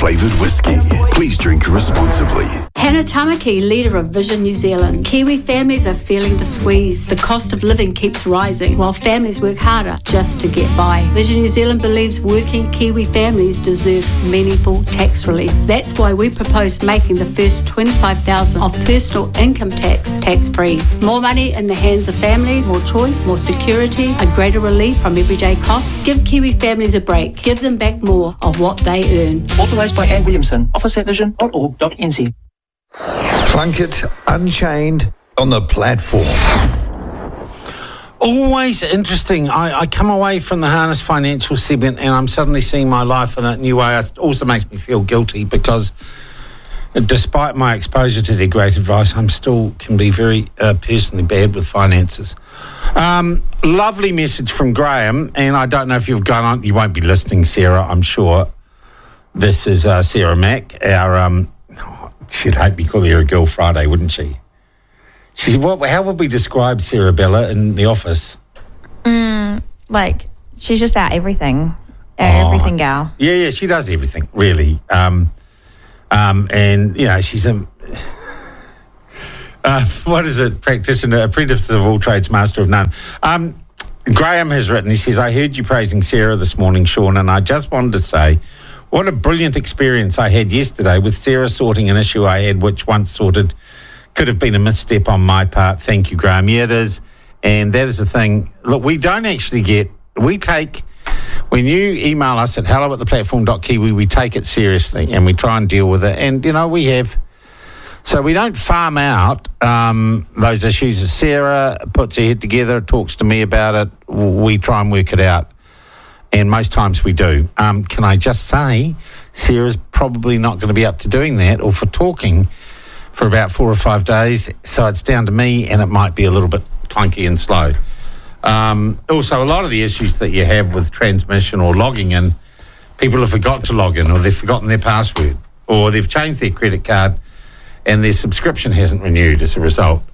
flavoured whiskey. Please drink responsibly. Hannah Tamaki, leader of Vision New Zealand. Kiwi families are feeling the squeeze. The cost of living keeps rising while families work harder just to get by. Vision New Zealand believes working Kiwi families deserve meaningful tax relief. That's why we propose making the first $25,000 of personal income tax-free. More money in the hands of family, more choice, more security, a greater relief from everyday costs. Give Kiwi families a break. Give them back more of what they earn. Authorised by Anne Williamson. Office at vision.org.nz. Plunkett Unchained on the platform. Always interesting. I come away from the Harness Financial segment and I'm suddenly seeing my life in a new way. It also makes me feel guilty because despite my exposure to their great advice, I'm still can be very personally bad with finances. Lovely message from Graham, and I don't know if you've gone on. You won't be listening, Sarah, I'm sure. This is Sarah Mack, our... she'd hate me calling her a girl Friday, wouldn't she? She said, how would we describe Sarah Bella in the office? Like, she's just that everything. Everything gal. Yeah, she does everything, really. And, you know, she's a... what is it? Practitioner, apprentice of all trades, master of none. Graham has written, he says, I heard you praising Sarah this morning, Sean, and I just wanted to say... what a brilliant experience I had yesterday with Sarah sorting an issue I had, which once sorted could have been a misstep on my part. Thank you, Graham. Yeah, it is. And that is the thing. Look, we don't actually when you email us at hello@theplatform.kiwi, we take it seriously and we try and deal with it. And, you know, so we don't farm out those issues. Sarah puts her head together, talks to me about it. We try and work it out. And most times we do. Can I just say, Sarah's probably not going to be up to doing that or for talking for about 4 or 5 days. So it's down to me and it might be a little bit clunky and slow. Also, a lot of the issues that you have with transmission or logging in, people have forgotten to log in or they've forgotten their password or they've changed their credit card and their subscription hasn't renewed as a result.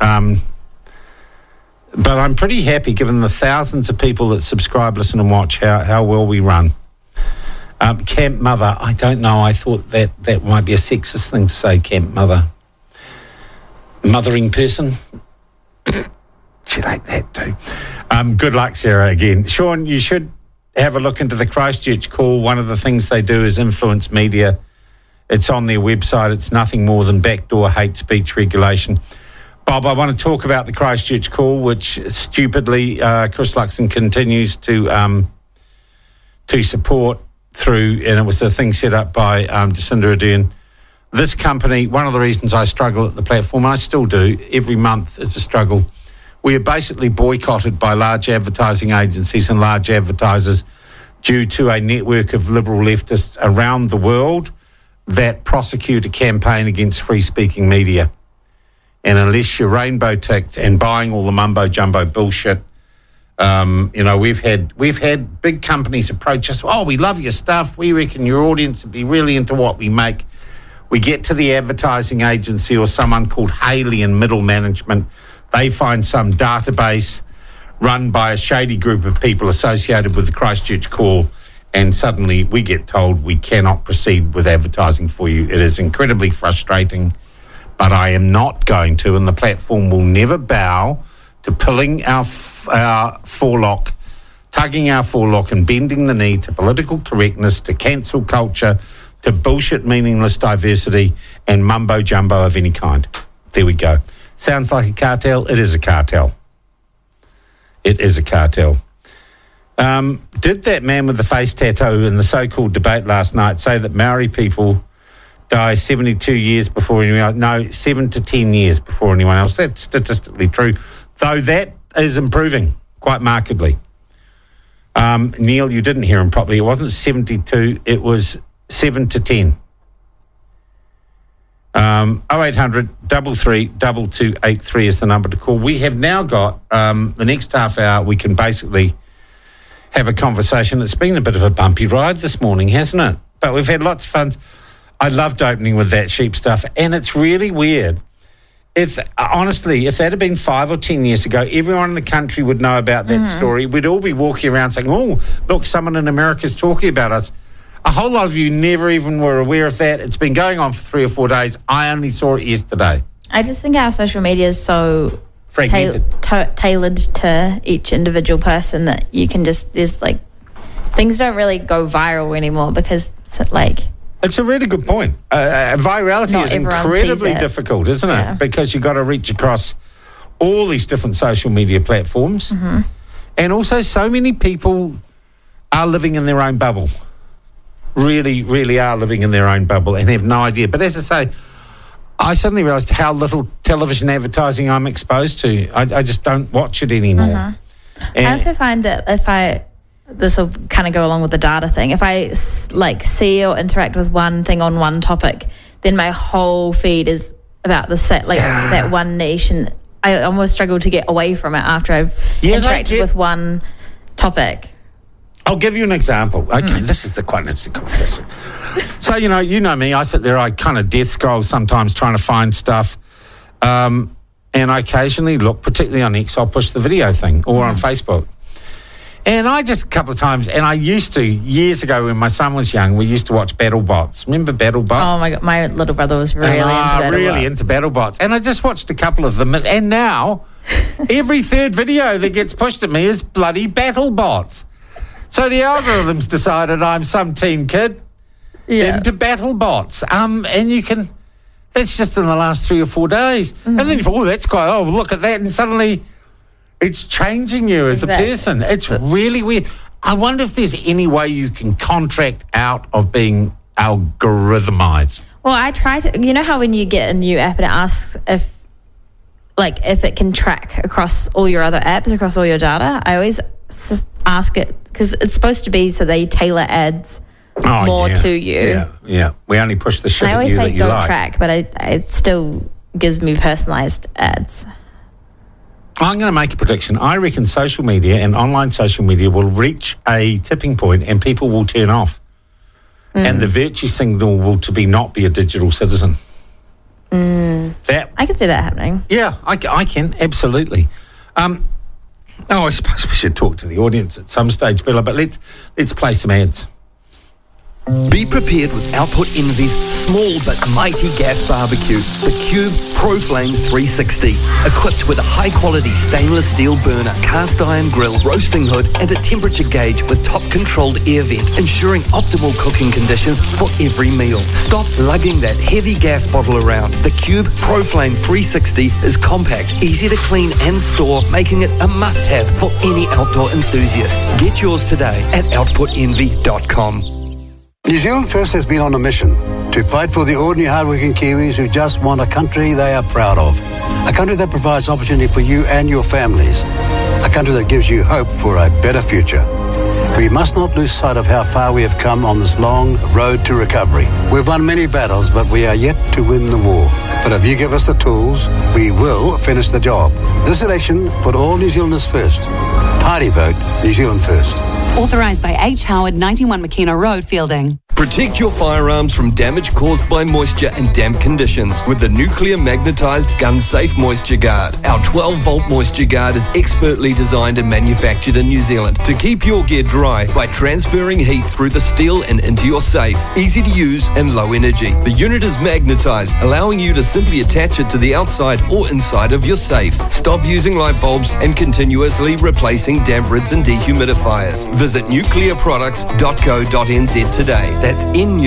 But I'm pretty happy, given the thousands of people that subscribe, listen and watch, how well we run. Camp Mother, I don't know. I thought that might be a sexist thing to say, Camp Mother. Mothering person. Should hate that too. Good luck, Sarah, again. Sean, you should have a look into the Christchurch call. One of the things they do is influence media. It's on their website. It's nothing more than backdoor hate speech regulation. Bob, I want to talk about the Christchurch call, which stupidly Chris Luxon continues to support through, and it was a thing set up by Jacinda Ardern. This company, one of the reasons I struggle at the platform, and I still do, every month is a struggle. We are basically boycotted by large advertising agencies and large advertisers due to a network of liberal leftists around the world that prosecute a campaign against free-speaking media. And unless you're rainbow ticked and buying all the mumbo jumbo bullshit, you know, we've had big companies approach us. Oh, we love your stuff. We reckon your audience would be really into what we make. We get to the advertising agency or someone called Haley in middle management. They find some database run by a shady group of people associated with the Christchurch call, and suddenly we get told we cannot proceed with advertising for you. It is incredibly frustrating. But I am not going to, and the platform will never bow to pulling our forelock, tugging our forelock and bending the knee to political correctness, to cancel culture, to bullshit meaningless diversity and mumbo-jumbo of any kind. There we go. Sounds like a cartel? It is a cartel. It is a cartel. Did that man with the face tattoo in the so-called debate last night say that Maori people die 72 years before anyone else? No, 7 to 10 years before anyone else. That's statistically true, though that is improving quite markedly. Neil, you didn't hear him properly. It wasn't 72, it was 7 to 10. 0800 33 2283 is the number to call. We have now got the next half hour. We can basically have a conversation. It's been a bit of a bumpy ride this morning, hasn't it? But we've had lots of fun. I loved opening with that sheep stuff, and it's really weird. Honestly, if that had been 5 or 10 years ago, everyone in the country would know about that story. We'd all be walking around saying, oh, look, someone in America's talking about us. A whole lot of you never even were aware of that. It's been going on for 3 or 4 days. I only saw it yesterday. I just think our social media is so Fragmented. tailored to each individual person that you can just, there's like, things don't really go viral anymore because it's like... It's a really good point. Virality Not is everyone incredibly sees it. difficult, isn't Yeah. it? Because you've got to reach across all these different social media platforms. Mm-hmm. And also so many people are living in their own bubble. Really, really are living in their own bubble and have no idea. But as I say, I suddenly realised how little television advertising I'm exposed to. I just don't watch it anymore. I also find that this will kind of go along with the data thing. If I see or interact with one thing on one topic, then my whole feed is about that one niche, and I almost struggle to get away from it after I've interacted with one topic. I'll give you an example. Okay, this is quite an interesting competition. So, you know me, I sit there, I kind of death scroll sometimes trying to find stuff. And I occasionally look, particularly on X, I'll push the video thing or on Facebook. And I just a couple of times, and I used to, years ago when my son was young, we used to watch BattleBots. Remember BattleBots? Oh my God, my little brother was really into BattleBots. And I just watched a couple of them. And now, every third video that gets pushed at me is bloody BattleBots. So the algorithms decided I'm some teen kid into BattleBots. And you can, that's just in the last 3 or 4 days. And then you thought, that's quite, look at that. And suddenly it's changing you as a person. It's really weird. I wonder if there's any way you can contract out of being algorithmized. Well, I try to, you know how when you get a new app and it asks if it can track across all your other apps, across all your data, I always ask it because it's supposed to be so they tailor ads more to you. Yeah. We only push the shit I at always you say that you don't like. track, but it still gives me personalized ads. I'm going to make a prediction. I reckon social media and online social media will reach a tipping point and people will turn off. And the virtue signal will not be a digital citizen. I can see that happening. Yeah, I can, absolutely. I suppose we should talk to the audience at some stage, Bella, but let's play some ads. Be prepared with Output Envy's small but mighty gas barbecue, the Cube ProFlame 360. Equipped with a high-quality stainless steel burner, cast iron grill, roasting hood, and a temperature gauge with top-controlled air vent, ensuring optimal cooking conditions for every meal. Stop lugging that heavy gas bottle around. The Cube ProFlame 360 is compact, easy to clean and store, making it a must-have for any outdoor enthusiast. Get yours today at outputenvy.com. New Zealand First has been on a mission to fight for the ordinary, hardworking Kiwis who just want a country they are proud of. A country that provides opportunity for you and your families. A country that gives you hope for a better future. We must not lose sight of how far we have come on this long road to recovery. We've won many battles, but we are yet to win the war. But if you give us the tools, we will finish the job. This election, put all New Zealanders first. Party vote, New Zealand First. Authorised by H. Howard, 91 McKenna Road, Fielding. Protect your firearms from damage caused by moisture and damp conditions with the nuclear magnetized gun safe moisture guard. Our 12-volt moisture guard is expertly designed and manufactured in New Zealand to keep your gear dry by transferring heat through the steel and into your safe. Easy to use and low energy. The unit is magnetized, allowing you to simply attach it to the outside or inside of your safe. Stop using light bulbs and continuously replacing damp rids and dehumidifiers. Visit nuclearproducts.co.nz today. That's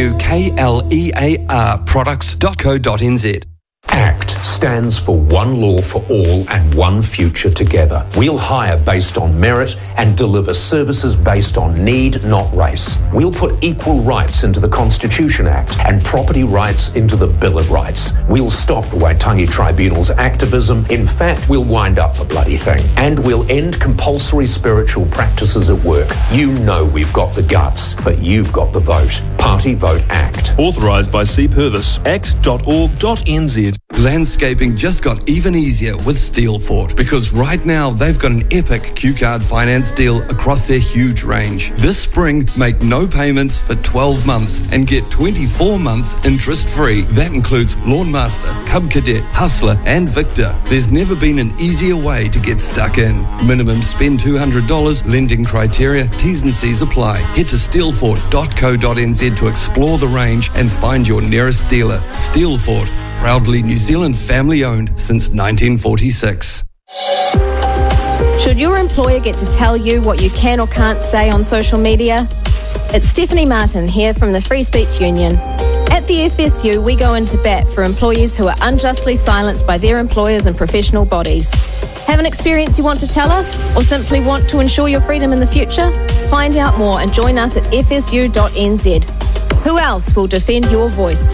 NUKLEAR products.co.nz. ACT stands for One Law for All and One Future Together. We'll hire based on merit and deliver services based on need, not race. We'll put equal rights into the Constitution Act and property rights into the Bill of Rights. We'll stop the Waitangi Tribunal's activism. In fact, we'll wind up the bloody thing. And we'll end compulsory spiritual practices at work. You know we've got the guts, but you've got the vote. Party Vote ACT. Authorised by C. Purvis. act.org.nz. Landscaping just got even easier with Steelfort because right now they've got an epic Q-Card finance deal across their huge range. This spring, make no payments for 12 months and get 24 months interest-free. That includes Lawnmaster, Cub Cadet, Hustler and Victor. There's never been an easier way to get stuck in. Minimum spend $200, lending criteria, T's and C's apply. Head to steelfort.co.nz to explore the range and find your nearest dealer. Steelfort, proudly New Zealand family owned since 1946. Should your employer get to tell you what you can or can't say on social media? It's Stephanie Martin here from the Free Speech Union. At the FSU, we go into bat for employees who are unjustly silenced by their employers and professional bodies. Have an experience you want to tell us, or simply want to ensure your freedom in the future? Find out more and join us at fsu.nz. Who else will defend your voice?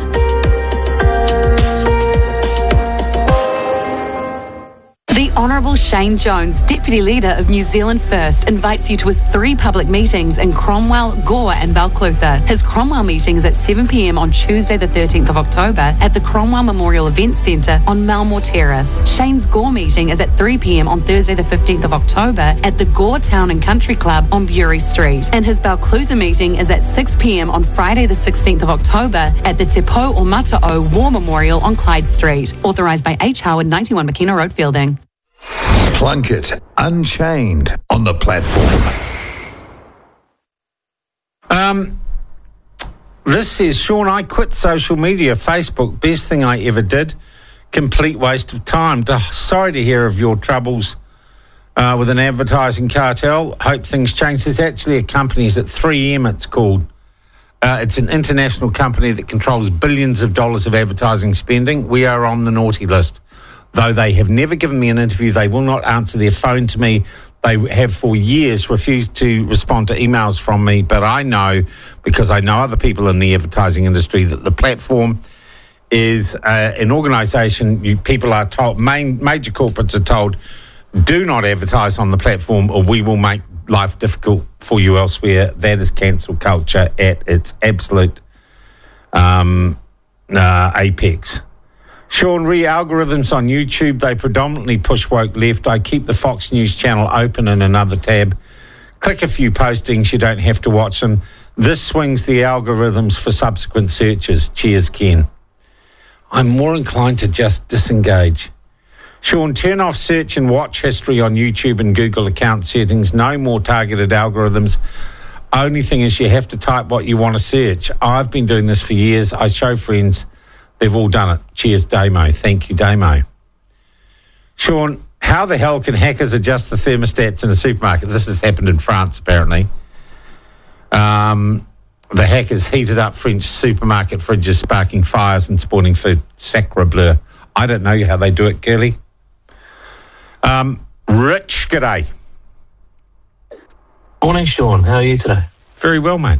The Honourable Shane Jones, Deputy Leader of New Zealand First, invites you to his 3 public meetings in Cromwell, Gore and Balclutha. His Cromwell meeting is at 7 p.m. on Tuesday the 13th of October at the Cromwell Memorial Events Centre on Malmore Terrace. Shane's Gore meeting is at 3 p.m. on Thursday the 15th of October at the Gore Town and Country Club on Bury Street. And his Balclutha meeting is at 6 p.m. on Friday the 16th of October at the Te Po o Mata'o War Memorial on Clyde Street. Authorised by H. Howard, 91 McKenna Road, Fielding. Plunkett Unchained on the platform. This says, Sean, I quit social media, Facebook, best thing I ever did. Complete waste of time. Sorry to hear of your troubles with an advertising cartel. Hope things change. There's actually a company, is it 3M it's called? It's an international company that controls billions of dollars of advertising spending. We are on the naughty list. Though they have never given me an interview, they will not answer their phone to me. They have for years refused to respond to emails from me. But I know, because I know other people in the advertising industry, that the platform is an organisation. People are told, major corporates are told, do not advertise on the platform or we will make life difficult for you elsewhere. That is cancel culture at its absolute apex. Sean, algorithms on YouTube, they predominantly push woke left. I keep the Fox News channel open in another tab. Click a few postings, you don't have to watch them. This swings the algorithms for subsequent searches. Cheers, Ken. I'm more inclined to just disengage. Sean, turn off search and watch history on YouTube and Google account settings. No more targeted algorithms. Only thing is you have to type what you want to search. I've been doing this for years. I show friends. They've all done it. Cheers, Damo. Thank you, Damo. Sean, how the hell can hackers adjust the thermostats in a supermarket? This has happened in France, apparently. The hackers heated up French supermarket fridges, sparking fires and spawning food. Sacre bleu. I don't know how they do it, Curly. Rich, g'day. Morning, Sean. How are you today? Very well, mate.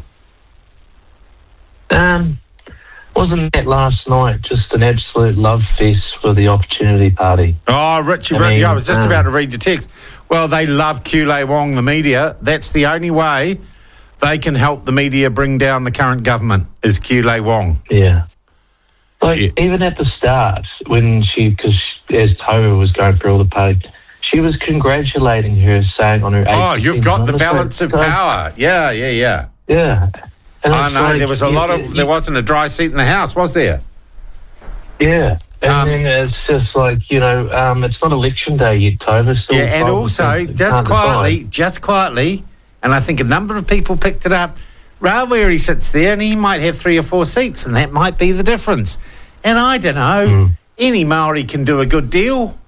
Wasn't that last night just an absolute love fest for the Opportunity Party? Oh, Rich, I was just about to read your text. Well, they love Kulei Wong, the media. That's the only way they can help the media bring down the current government, is Kulei Wong. Yeah. Even at the start, when because as Tova was going through all the party, she was congratulating her, saying on her... Oh, you've got the balance of power. Yeah. Yeah. I know, there was there wasn't a dry seat in the House, was there? Yeah. And then it's just like, it's not election day yet, Tova. Yeah, and also, just quietly, and I think a number of people picked it up, Rawiri sits there and he might have 3 or 4 seats, and that might be the difference. And I don't know, any Maori can do a good deal.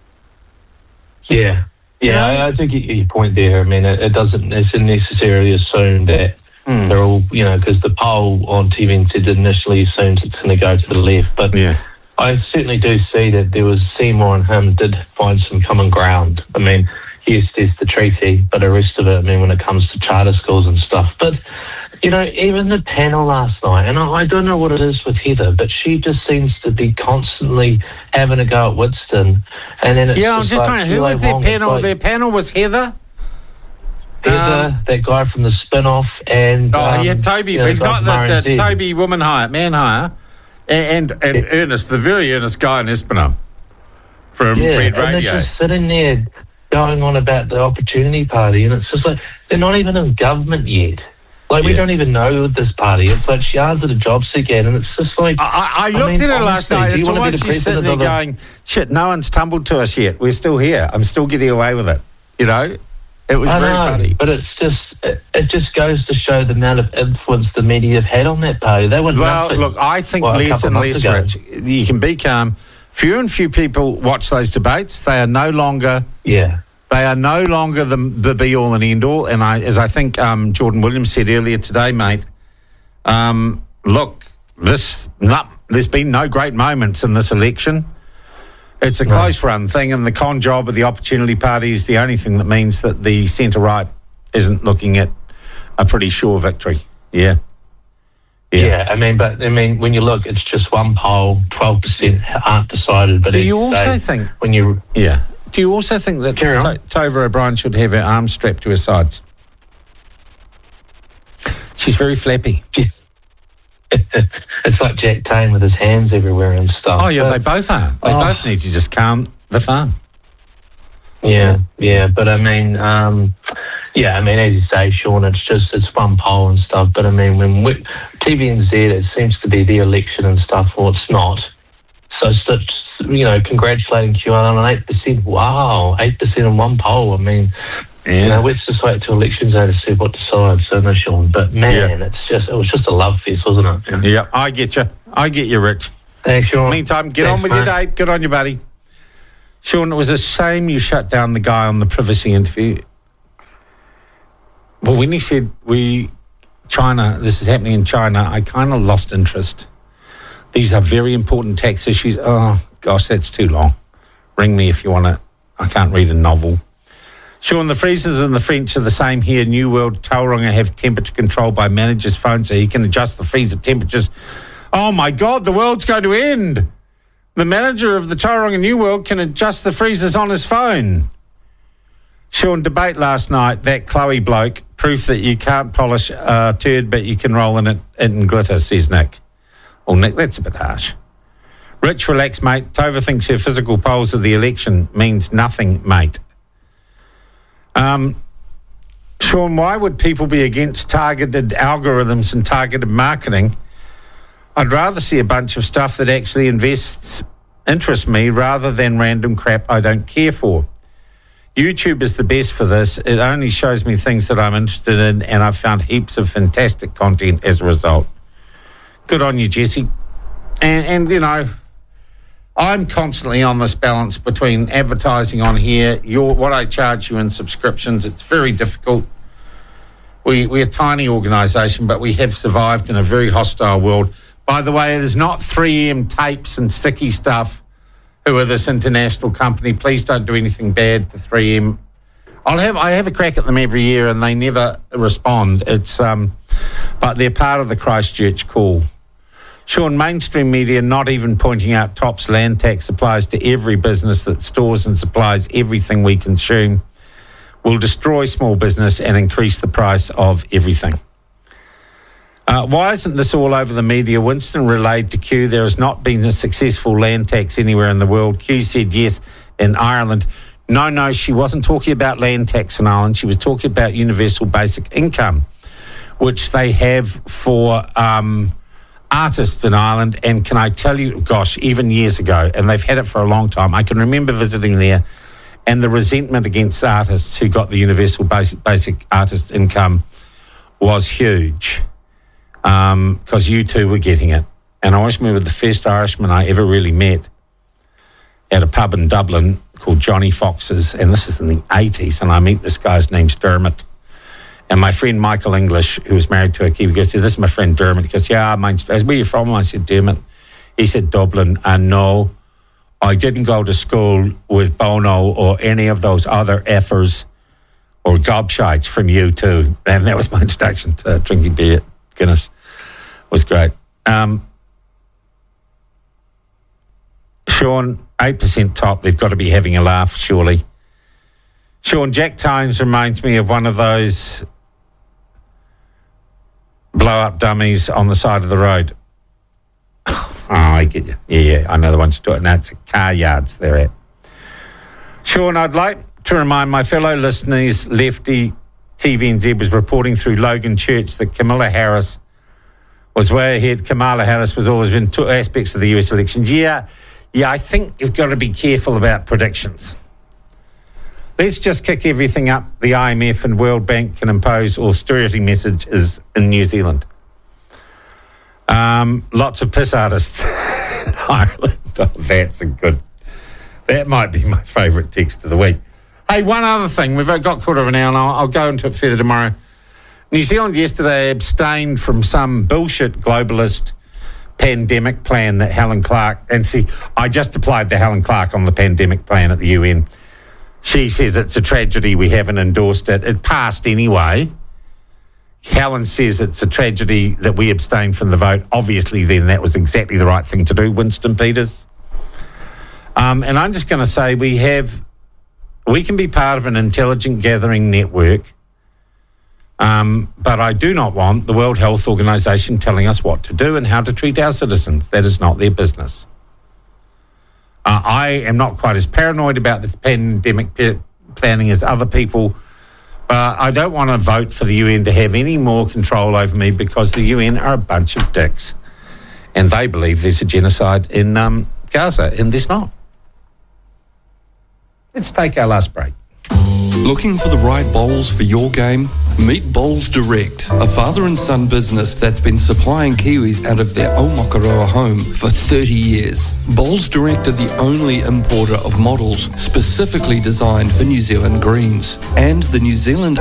Yeah. Yeah, I think your point there, I mean, it doesn't necessarily assume that they're all, because the poll on TVNZ initially assumes it's going to go to the left. But I certainly do see that there was Seymour and him did find some common ground. I mean, yes, there's the treaty, but the rest of it, I mean, when it comes to charter schools and stuff. But, even the panel last night, and I don't know what it is with Heather, but she just seems to be constantly having a go at Winston. And then I'm just trying to, who was their panel? Their panel was Heather? That guy from the spin-off, and Toby, but he's not the Toby man hire, and Ernest, the very earnest guy in Espinal from Red Radio. And they're just sitting there going on about the Opportunity Party, and it's just like they're not even in government yet. Like, we don't even know this party. It's like she answered a job again, and it's just like... I looked at her last night. It's almost she's sitting there going, shit, no one's tumbled to us yet. We're still here. I'm still getting away with it. You know? It was very funny. But it's just... It just goes to show the amount of influence the media have had on that party. They were nothing. Look, I think less and less, Rich. You can be calm. Few and few people watch those debates. They are no longer... Yeah. They are no longer the be-all and end-all. And as I think Jordan Williams said earlier today, mate, look, there's been no great moments in this election. It's a close-run thing, and the con job of the Opportunity Party is the only thing that means that the centre-right isn't looking at a pretty sure victory. Yeah. I mean, when you look, it's just one poll, 12% aren't decided. But do you also think... when you... Yeah. Do you also think that Tova O'Brien should have her arms strapped to her sides? She's very flappy. It's like Jack Tane with his hands everywhere and stuff. Oh, yeah, they both are. They both need to just calm the farm. Yeah. But I mean, as you say, Sean, it's one poll and stuff. But I mean, when TVNZ, it seems to be the election and stuff, or it's not. So it's just, congratulating QAnon on 8%. Wow, 8% in one poll. I mean, let's just wait till elections day to see what decides. So no, Sean. But man, it was just a love fest, wasn't it? Yeah, I get you, Rich. Thanks, Sean. Meantime, get on with your day. Good on you, buddy. Sean, it was a shame you shut down the guy on the privacy interview. Well, when he said China, this is happening in China, I kind of lost interest. These are very important tax issues. Oh, gosh, that's too long. Ring me if you want to. I can't read a novel. Sean, the freezers in the French are the same here. New World Tauranga have temperature control by manager's phone so he can adjust the freezer temperatures. Oh, my God, the world's going to end. The manager of the Tauranga New World can adjust the freezers on his phone. Sean, debate last night, that Chloe bloke, proof that you can't polish a turd but you can roll in it in glitter, says Nick. Well, Nick, that's a bit harsh. Rich, relax, mate. Tova thinks her physical polls of the election means nothing, mate. Sean, why would people be against targeted algorithms and targeted marketing? I'd rather see a bunch of stuff that actually interests me rather than random crap I don't care for. YouTube is the best for this. It only shows me things that I'm interested in, and I've found heaps of fantastic content as a result. Good on you, Jesse. And I'm constantly on this balance between advertising on here, what I charge you in subscriptions. It's very difficult. We're a tiny organisation, but we have survived in a very hostile world. By the way, it is not 3M tapes and sticky stuff who are this international company. Please don't do anything bad to 3M. I have a crack at them every year and they never respond. But they're part of the Christchurch call. Sean, mainstream media not even pointing out TOP's land tax applies to every business that stores and supplies everything we consume, will destroy small business and increase the price of everything. Why isn't this all over the media? Winston relayed to Q, there has not been a successful land tax anywhere in the world. Q said yes in Ireland. No, she wasn't talking about land tax in Ireland. She was talking about universal basic income, which they have for artists in Ireland. And can I tell you, gosh, even years ago, and they've had it for a long time. I can remember visiting there and the resentment against artists who got the universal basic artist income was huge. Because you two were getting it. And I always remember the first Irishman I ever really met at a pub in Dublin called Johnny Fox's, and this is in the 80s, and I meet this guy's name's Dermot. And my friend Michael English, who was married to a Kiwi, goes, this is my friend Dermot. He goes, yeah, mine's, where are you from? I said, Dermot. He said, Dublin. And no, I didn't go to school with Bono or any of those other effers or gobshites from you two. And that was my introduction to drinking beer. Guinness was great. Sean, 8% top. They've got to be having a laugh, surely. Sean, Jack Tynes reminds me of one of those blow-up dummies on the side of the road. Oh, I get you. Yeah, I know the ones to do it. Now it's car yards they're at. Sean, I'd like to remind my fellow listeners, Lefty, TVNZ was reporting through Logan Church that Kamala Harris was way ahead. Kamala Harris was always in two aspects of the US elections. Yeah, I think you've got to be careful about predictions. Let's just kick everything up. The IMF and World Bank can impose austerity messages in New Zealand. Lots of piss artists in Ireland. Oh, that might be my favourite text of the week. Hey, one other thing. We've got quarter of an hour and I'll go into it further tomorrow. New Zealand yesterday abstained from some bullshit globalist pandemic plan that Helen Clark... And see, I just applied the Helen Clark on the pandemic plan at the UN. She says it's a tragedy we haven't endorsed it. It passed anyway. Helen says it's a tragedy that we abstained from the vote. Obviously, then that was exactly the right thing to do, Winston Peters. And I'm just going to say we can be part of an intelligent gathering network, but I do not want the World Health Organization telling us what to do and how to treat our citizens. That is not their business. I am not quite as paranoid about this pandemic planning as other people, but I don't want to vote for the UN to have any more control over me because the UN are a bunch of dicks and they believe there's a genocide in Gaza, and there's not. Let's take our last break. Looking for the right bowls for your game? Meet Bowls Direct, a father and son business that's been supplying Kiwis out of their Omakaroa home for 30 years. Bowls Direct are the only importer of models specifically designed for New Zealand greens, and the New Zealand